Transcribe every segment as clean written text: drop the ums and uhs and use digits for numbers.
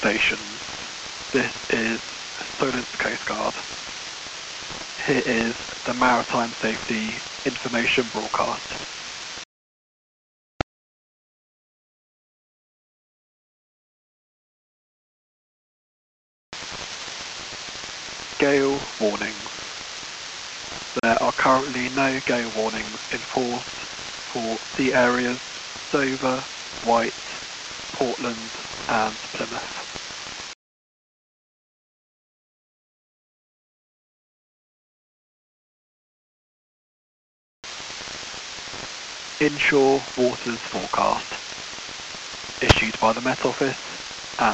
stations. This is Solent Coast Guard. Here is the Maritime Safety Information Broadcast. Gale warnings. There are currently no gale warnings in force for sea areas Dover, White, Portland and Plymouth. Inshore waters forecast issued by the Met Office at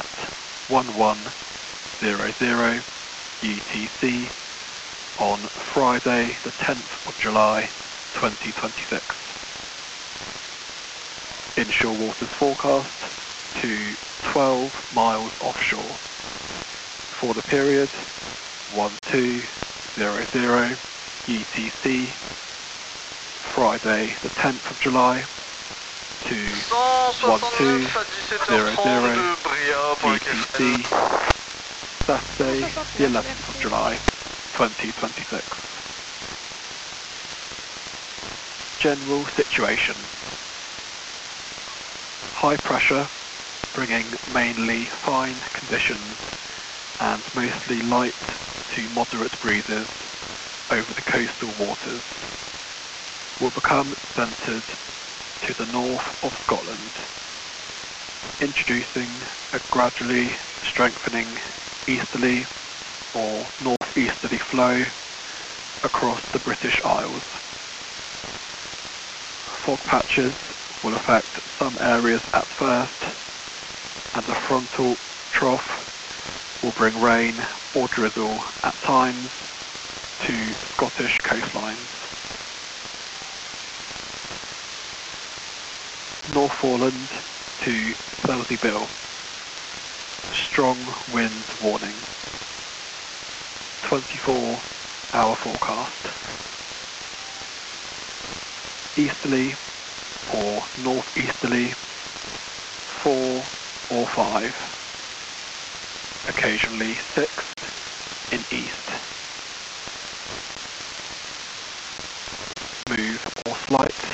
11:00 UTC on Friday the 10th of July 2026. Inshore waters forecast to 12 miles offshore for the period 12:00 UTC Friday the 10th of July to 12:00 UTC Saturday the 11th of July 2026. General situation. High pressure, bringing mainly fine conditions and mostly light to moderate breezes over the coastal waters, will become centred to the north of Scotland, introducing a gradually strengthening easterly or northeasterly flow across the British Isles. Fog patches will affect some areas at first, and the frontal trough will bring rain or drizzle at times to Scottish coastlines. Northumberland to Thursley Bill. Strong wind warning. 24-hour forecast. Easterly or northeasterly 4 or 5. Occasionally 6 in east. Smooth or slight